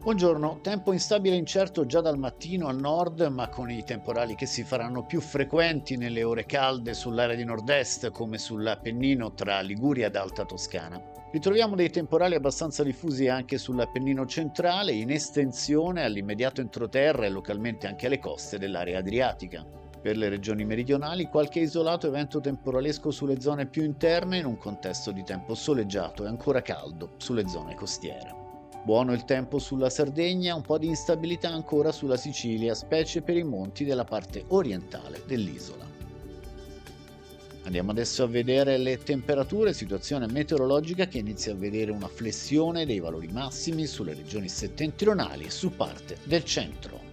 Buongiorno, tempo instabile e incerto già dal mattino al nord, ma con i temporali che si faranno più frequenti nelle ore calde sull'area di nord-est, come sull'Appennino tra Liguria ed Alta Toscana. Ritroviamo dei temporali abbastanza diffusi anche sull'Appennino centrale, in estensione all'immediato entroterra e localmente anche alle coste dell'area adriatica. Per le regioni meridionali, qualche isolato evento temporalesco sulle zone più interne in un contesto di tempo soleggiato e ancora caldo sulle zone costiere. Buono il tempo sulla Sardegna, un po' di instabilità ancora sulla Sicilia, specie per i monti della parte orientale dell'isola. Andiamo adesso a vedere le temperature, situazione meteorologica che inizia a vedere una flessione dei valori massimi sulle regioni settentrionali e su parte del centro.